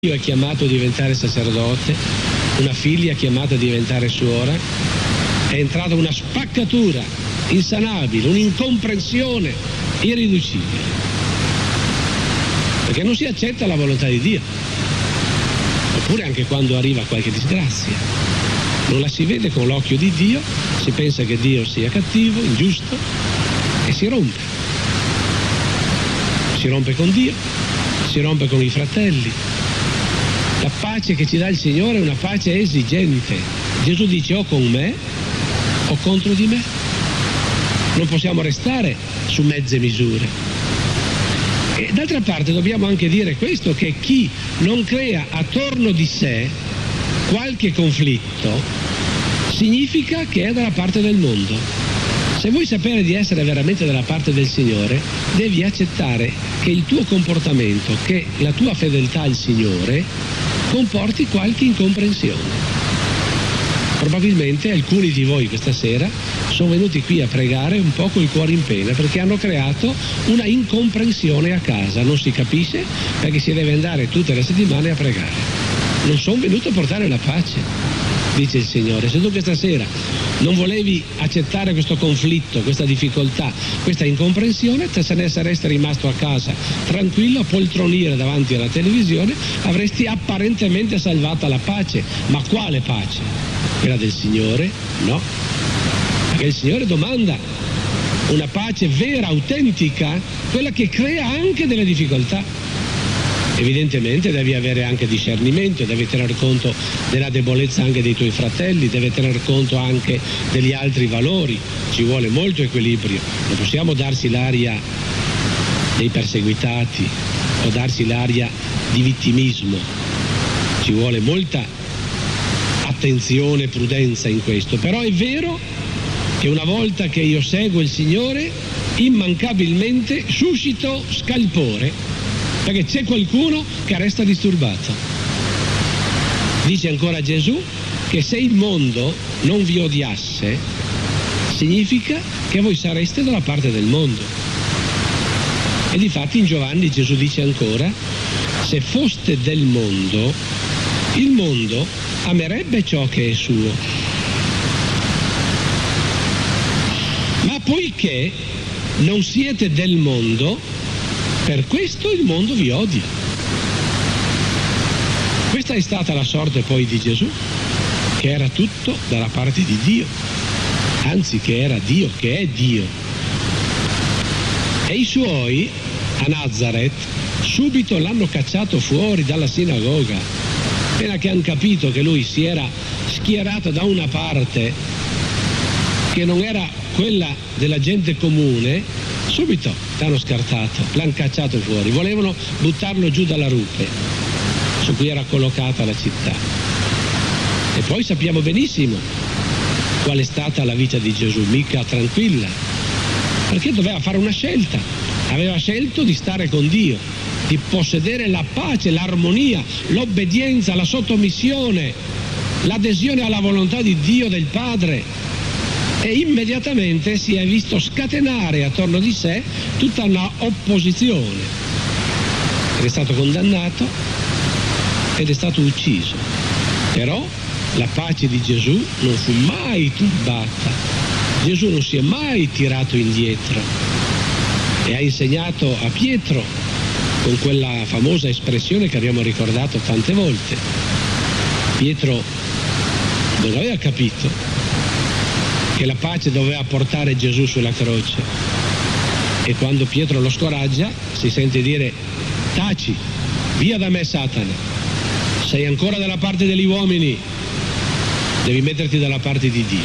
Dio è chiamato a diventare sacerdote, una figlia chiamata a diventare suora, è entrata una spaccatura insanabile, un'incomprensione irriducibile, perché non si accetta la volontà di Dio. Oppure anche quando arriva qualche disgrazia, non la si vede con l'occhio di Dio, si pensa che Dio sia cattivo, ingiusto e si rompe. Si rompe con Dio, si rompe con i fratelli. La pace che ci dà il Signore è una pace esigente. Gesù dice o con me o contro di me. Non possiamo restare su mezze misure. E d'altra parte dobbiamo anche dire questo, che chi non crea attorno di sé qualche conflitto significa che è dalla parte del mondo. Se vuoi sapere di essere veramente dalla parte del Signore, devi accettare che il tuo comportamento, che la tua fedeltà al Signore comporti qualche incomprensione. Probabilmente alcuni di voi questa sera sono venuti qui a pregare un po' col cuore in pena perché hanno creato una incomprensione a casa, non si capisce perché si deve andare tutte le settimane a pregare. Non sono venuto a portare la pace, dice il Signore. Se tu questa sera non volevi accettare questo conflitto, questa difficoltà, questa incomprensione, se ne saresti rimasto a casa tranquillo a poltronire davanti alla televisione, avresti apparentemente salvata la pace. Ma quale pace? Quella del Signore? No. Perché il Signore domanda una pace vera, autentica, quella che crea anche delle difficoltà. Evidentemente devi avere anche discernimento, devi tener conto della debolezza anche dei tuoi fratelli, devi tener conto anche degli altri valori, ci vuole molto equilibrio, non possiamo darsi l'aria dei perseguitati o darsi l'aria di vittimismo, ci vuole molta attenzione e prudenza in questo, però è vero che una volta che io seguo il Signore immancabilmente suscito scalpore, perché c'è qualcuno che resta disturbato. Dice ancora Gesù che se il mondo non vi odiasse, significa che voi sareste dalla parte del mondo. E difatti in Giovanni Gesù dice ancora, se foste del mondo, il mondo amerebbe ciò che è suo. Ma poiché non siete del mondo, per questo il mondo vi odia. Questa è stata la sorte poi di Gesù, che era tutto dalla parte di Dio, anzi che era Dio, che è Dio. E i suoi a Nazareth subito l'hanno cacciato fuori dalla sinagoga, appena che hanno capito che lui si era schierato da una parte che non era quella della gente comune. Subito l'hanno scartato, l'hanno cacciato fuori, volevano buttarlo giù dalla rupe su cui era collocata la città. E poi sappiamo benissimo qual è stata la vita di Gesù, mica tranquilla, perché doveva fare una scelta, aveva scelto di stare con Dio, di possedere la pace, l'armonia, l'obbedienza, la sottomissione, l'adesione alla volontà di Dio, del Padre. E immediatamente si è visto scatenare attorno di sé tutta una opposizione. Ed è stato condannato ed è stato ucciso. Però la pace di Gesù non fu mai turbata. Gesù non si è mai tirato indietro e ha insegnato a Pietro con quella famosa espressione che abbiamo ricordato tante volte. Pietro non aveva capito che la pace doveva portare Gesù sulla croce, e quando Pietro lo scoraggia si sente dire: taci, via da me Satana, sei ancora dalla parte degli uomini, devi metterti dalla parte di Dio.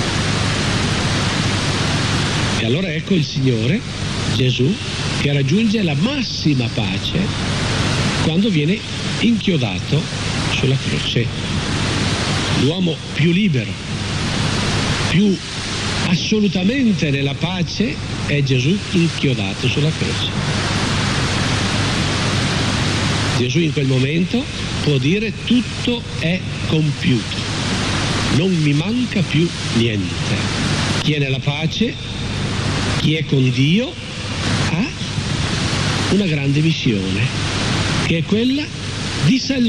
E allora ecco il Signore Gesù che raggiunge la massima pace quando viene inchiodato sulla croce, l'uomo più libero, più assolutamente nella pace è Gesù inchiodato sulla croce. Gesù in quel momento può dire: tutto è compiuto, non mi manca più niente. Chi è nella pace, chi è con Dio, ha una grande missione, che è quella di